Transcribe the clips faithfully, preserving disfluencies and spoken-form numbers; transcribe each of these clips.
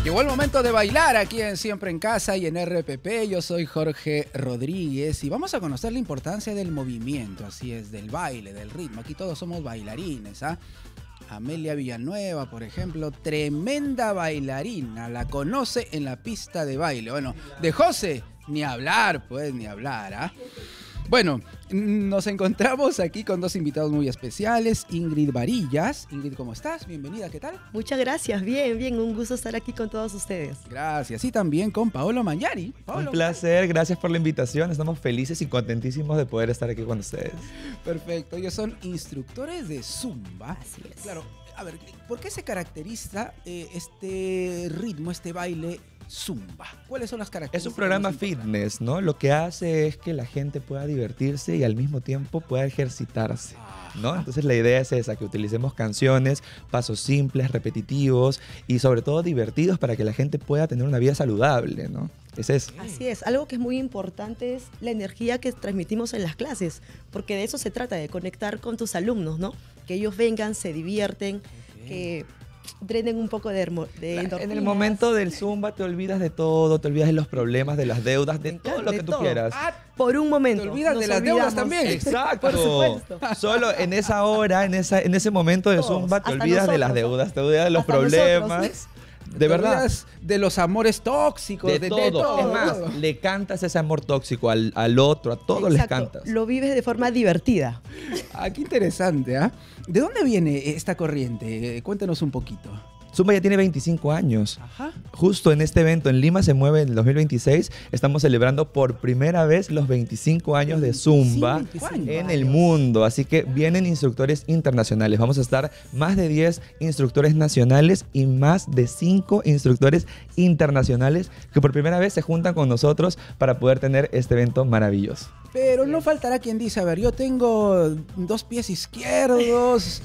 Llegó el momento de bailar aquí en Siempre en Casa y en R P P. Yo soy Jorge Rodríguez y vamos a conocer la importancia del movimiento, así es, del baile, del ritmo. Aquí todos somos bailarines, ¿ah? Amelia Villanueva, por ejemplo, tremenda bailarina, la conoce en la pista de baile. Bueno, de José, ni hablar, pues, ni hablar, ¿ah? Bueno, nos encontramos aquí con dos invitados muy especiales. Ingrid Varillas. Ingrid, ¿cómo estás? Bienvenida, ¿qué tal? Muchas gracias, bien, bien, un gusto estar aquí con todos ustedes. Gracias. Y también con Paolo Magnari. Paolo. Un placer, gracias por la invitación. Estamos felices y contentísimos de poder estar aquí con ustedes. Perfecto, ellos son instructores de Zumba. Así es. Claro, a ver, ¿por qué se caracteriza eh, este ritmo, este baile Zumba? ¿Cuáles son las características? Es un programa fitness, ¿no? Lo que hace es que la gente pueda divertirse y al mismo tiempo pueda ejercitarse, ¿no? Entonces la idea es esa, que utilicemos canciones, pasos simples, repetitivos y sobre todo divertidos para que la gente pueda tener una vida saludable, ¿no? Es eso. Así es, algo que es muy importante es la energía que transmitimos en las clases, porque de eso se trata, de conectar con tus alumnos, ¿no? Que ellos vengan, se divierten, okay, que drenen un poco de, de endorfinas. En el momento del Zumba te olvidas de todo, te olvidas de los problemas, de las deudas, de todo lo que tú quieras. Ah, por un momento. Te olvidas Nos de las olvidamos. deudas también. Exacto. Por supuesto. Solo en esa hora, en, esa, en ese momento de Todos, Zumba, te hasta olvidas nosotros, de las ¿no? deudas, te olvidas de los Hasta problemas. nosotros. De Te verdad. olvidas de los amores tóxicos, De, de, todo. de todo. Es más, le cantas ese amor tóxico al, al otro, a todos les Exacto, cantas. lo vives de forma divertida. Ah, qué interesante, ¿ah? ¿De dónde viene esta corriente? Eh, Cuéntenos un poquito. Zumba ya tiene veinticinco años. Ajá. Justo en este evento en Lima se mueve en el dos mil veintiséis. Estamos celebrando por primera vez los veinticinco años de Zumba veinticinco en años. el mundo. Así que vienen instructores internacionales. Vamos a estar más de diez instructores nacionales y más de cinco instructores internacionales que por primera vez se juntan con nosotros para poder tener este evento maravilloso. Pero no faltará quien dice, a ver, yo tengo dos pies izquierdos.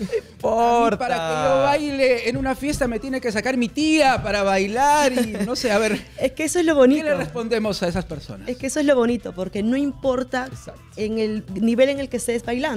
A mí, para que yo baile en una fiesta me tiene que sacar mi tía para bailar y no sé, a ver. Es que eso es lo bonito. ¿Qué le respondemos a esas personas? Es que eso es lo bonito, porque no importa Exacto. en el nivel en el que estés bailando.